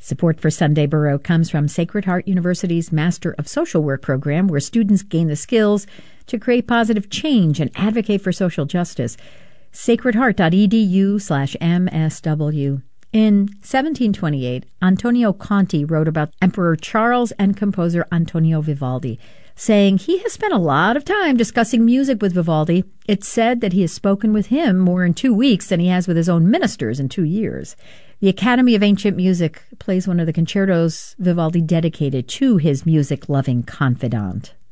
Support for Sunday Baroque comes from Sacred Heart University's Master of Social Work program, where students gain the skills to create positive change and advocate for social justice. sacredheart.edu/MSW. In 1728, Antonio Conti wrote about Emperor Charles and composer Antonio Vivaldi, saying he has spent a lot of time discussing music with Vivaldi. It's said that he has spoken with him more in 2 weeks than he has with his own ministers in 2 years. The Academy of Ancient Music plays one of the concertos Vivaldi dedicated to his music-loving confidant.